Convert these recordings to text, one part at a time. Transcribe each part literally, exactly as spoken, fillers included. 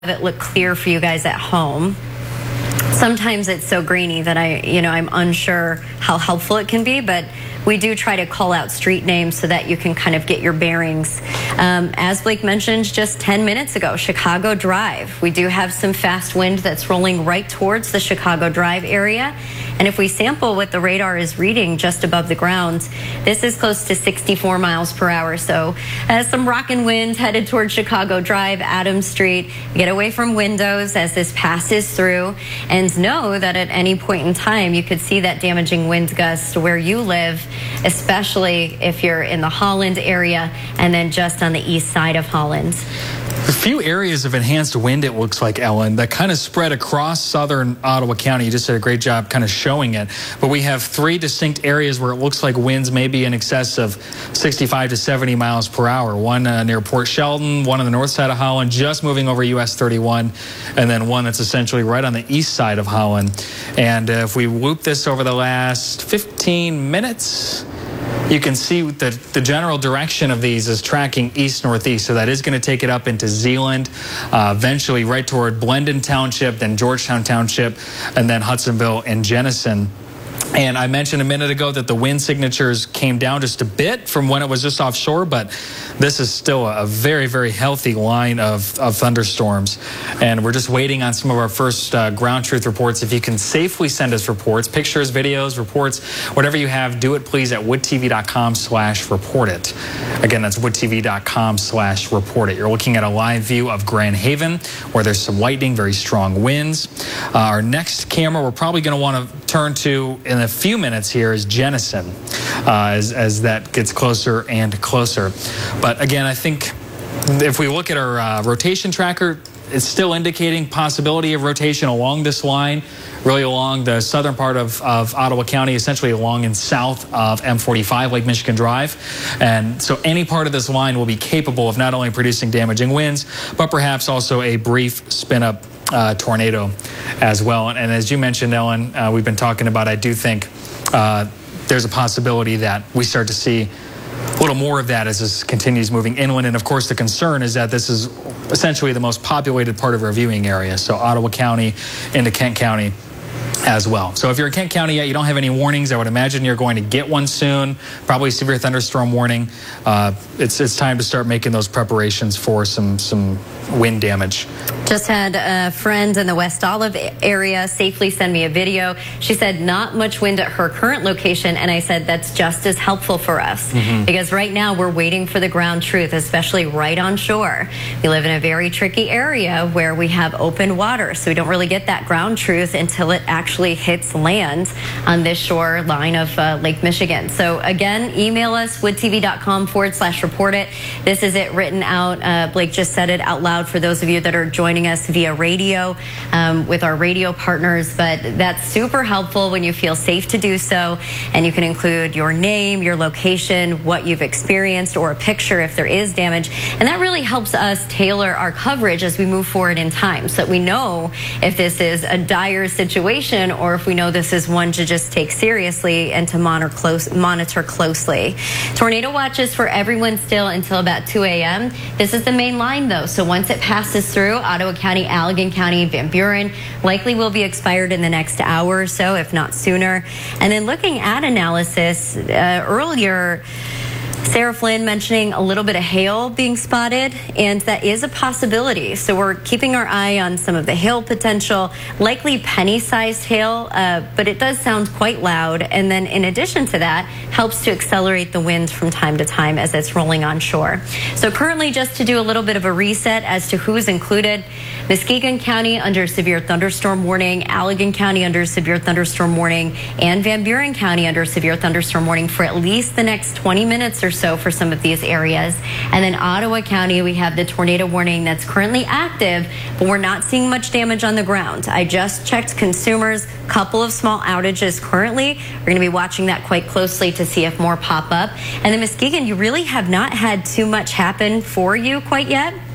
it look clear for you guys at home. Sometimes it's so grainy that I, you know, I'm unsure how helpful it can be, but we do try to call out street names so that you can kind of get your bearings. Um, as Blake mentioned just ten minutes ago, Chicago Drive. We do have some fast wind that's rolling right towards the Chicago Drive area. And if we sample what the radar is reading just above the ground, this is close to sixty-four miles per hour. So uh, some rockin' wind headed towards Chicago Drive, Adams Street. Get away from windows as this passes through, and know that at any point in time you could see that damaging wind gust where you live, especially if you're in the Holland area and then just on the east side of Holland. A few areas of enhanced wind, it looks like, Ellen, that kind of spread across southern Ottawa County. You just did a great job kind of showing it. But we have three distinct areas where it looks like winds may be in excess of sixty-five to seventy miles per hour. One uh, near Port Sheldon, one on the north side of Holland, just moving over U S thirty-one, and then one that's essentially right on the east side of Holland. And uh, if we loop this over the last fifteen minutes, you can see that the general direction of these is tracking east-northeast, so that is going to take it up into Zeeland, uh, eventually right toward Blendon Township, then Georgetown Township, and then Hudsonville and Jenison. And I mentioned a minute ago that the wind signatures came down just a bit from when it was just offshore, but this is still a very, very healthy line of, of thunderstorms. And we're just waiting on some of our first uh, ground truth reports. If you can safely send us reports, pictures, videos, reports, whatever you have, do it please at wood T V dot com slash report it. Again, that's wood T V dot com slash report it. You're looking at a live view of Grand Haven, where there's some lightning, very strong winds. Uh, our next camera we're probably going to want to turn to in a few minutes here is Jenison, uh, as, as that gets closer and closer. But again, I think if we look at our uh, rotation tracker, it's still indicating possibility of rotation along this line, really along the southern part of, of Ottawa County, essentially along and south of M forty-five, Lake Michigan Drive. And so any part of this line will be capable of not only producing damaging winds, but perhaps also a brief spin-up uh, tornado as well. And, and as you mentioned, Ellen, uh, we've been talking about, I do think uh, there's a possibility that we start to see a little more of that as this continues moving inland. And of course, the concern is that this is essentially the most populated part of our viewing area. So Ottawa County into Kent County as well. So if you're in Kent County yet, you don't have any warnings. I would imagine you're going to get one soon, probably severe thunderstorm warning. Uh, it's, it's time to start making those preparations for some, some wind damage. Just had a friend in the West Olive area safely send me a video. She said not much wind at her current location, and I said that's just as helpful for us, mm-hmm. because right now we're waiting for the ground truth, especially right on shore. We live in a very tricky area where we have open water, so we don't really get that ground truth until it actually hits land on this shore line of uh, Lake Michigan. So again, email us, wood T V dot com forward slash report it. This is it written out. Uh, Blake just said it out loud for those of you that are joining us via radio um, with our radio partners, but that's super helpful when you feel safe to do so, and you can include your name, your location, what you've experienced, or a picture if there is damage, and that really helps us tailor our coverage as we move forward in time so that we know if this is a dire situation or if we know this is one to just take seriously and to monitor, close, monitor closely. Tornado watches for everyone still until about two A M This is the main line though, so once it passes through, Ottawa County, Allegan County, Van Buren likely will be expired in the next hour or so, if not sooner. And then looking at analysis, uh, earlier, Sarah Flynn mentioning a little bit of hail being spotted, and that is a possibility. So we're keeping our eye on some of the hail potential, likely penny-sized hail, uh, but it does sound quite loud. And then in addition to that, helps to accelerate the wind from time to time as it's rolling on shore. So currently, just to do a little bit of a reset as to who's included, Muskegon County under severe thunderstorm warning, Allegan County under severe thunderstorm warning, and Van Buren County under severe thunderstorm warning for at least the next twenty minutes or so for some of these areas. And then Ottawa County, we have the tornado warning that's currently active, but we're not seeing much damage on the ground. I just checked consumers, couple of small outages currently. We're going to be watching that quite closely to see if more pop up. And then Muskegon, you really have not had too much happen for you quite yet.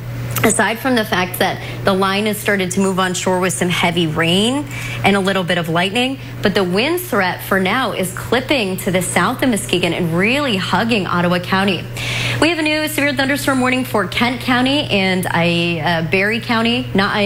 aside from the fact that the line has started to move on shore with some heavy rain and a little bit of lightning, but the wind threat for now is clipping to the south of Muskegon and really hugging Ottawa County. We have a new severe thunderstorm warning for Kent County and I, uh, Barry County, not